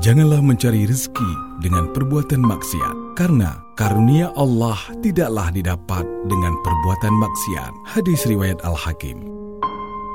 Janganlah mencari rezeki dengan perbuatan maksiat, karena karunia Allah tidaklah didapat dengan perbuatan maksiat. Hadis riwayat Al-Hakim.